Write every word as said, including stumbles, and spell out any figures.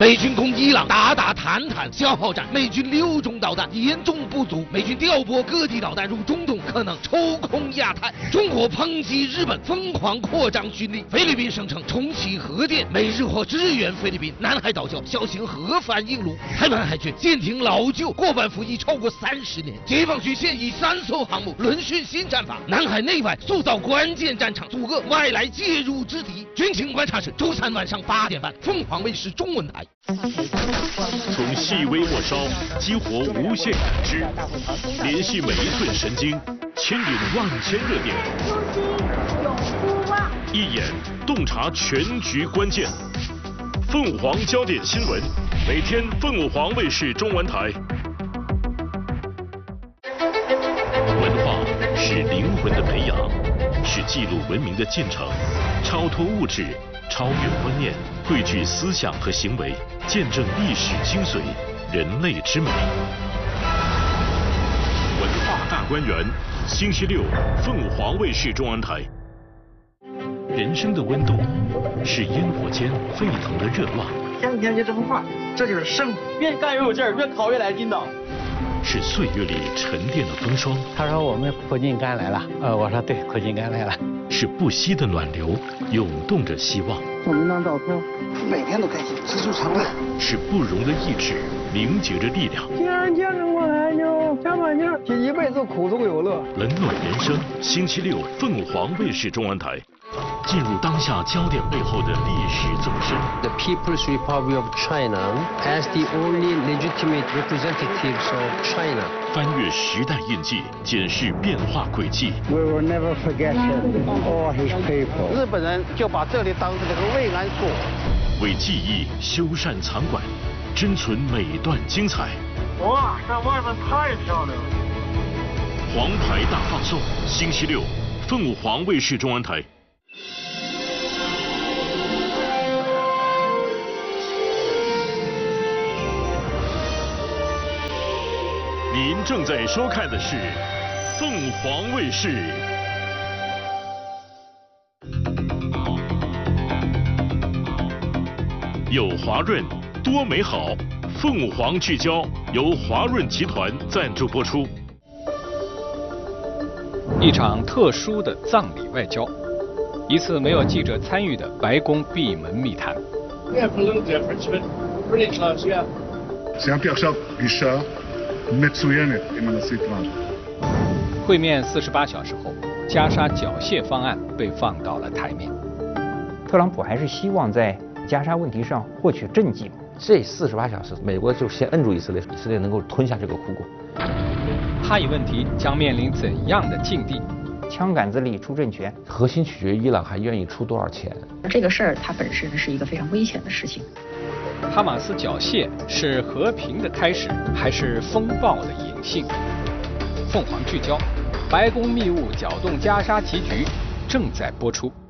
美军攻伊朗，打打谈谈消耗战，美军六种导弹严重不足，美军调拨各地导弹入中东，可能抽空亚太。中国抨击日本疯狂扩张军力，菲律宾声称重启核电，美日或支援菲律宾。南海岛礁小型核反应炉，台湾海军舰艇老旧，过半服役超过三十年。解放军现役三艘航母轮训新战法，南海内外塑造关键战场，阻遏外来介入之敌。军情观察室周三晚上八点半，凤凰卫视中文台。 从细微末梢激活无限感知，联系每一寸神经，牵引万千热点。 初心永不忘， 一眼洞察全局关键。凤凰焦点新闻，每天凤凰卫视中文台。文化是灵魂的培养，是记录文明的进程，超脱物质，超越观念，汇聚思想和行为，见证历史精髓，人类之美。文化大观园，星期六，凤凰卫视中文台。人生的温度是烟火间沸腾的热望， 天天就这么画，这就是生活。越干越有劲儿，越考越来劲道。 是岁月里沉淀的风霜。 他说我们苦尽甘来了，呃，我说对，苦尽甘来了。 是不息的暖流，涌动着希望。 送您张照片，每天都开心，知足常乐。 是不容的意志，凝结着力量。 既然坚持过来，就加把劲儿，这一辈子苦中有乐。 冷暖人生，星期六，凤凰卫视中文台。进入当下焦点背后的历史纵深。 The People's Republic of China as the only legitimate representatives of China. 翻越时代印记，检视变化轨迹。 We will never forget him or his people. 日本人就把这里当成这个慰安所。 为记忆修缮藏馆，珍存每段精彩。 哇，这外面太漂亮了！ 黄牌大放送，星期六，凤凰卫视中文台。您正在收看的是凤凰卫视。有华润，多美好。凤凰聚焦由华润集团赞助播出。 一场特殊的葬礼外交，一次没有记者参与的白宫闭门密谈。 Yeah, a little difference, but pretty close, yeah. סיימתי עכשיו פגישה מצוינת עם הנשיא טראמפ. 会面四十八小时后，加沙缴械方案被放到了台面。 特朗普还是希望在加沙问题上获取政绩。 这四十八小时，美国就先摁住以色列，以色列能够吞下这个苦果。 哈以问题将面临怎样的境地？ 枪杆子里出政权， 核心取决于伊朗还愿意出多少钱。 这个事儿它本身是一个非常危险的事情。 哈马斯缴械是和平的开始，还是风暴的引信？凤凰聚焦，白宫密务搅动加沙棋局，正在播出。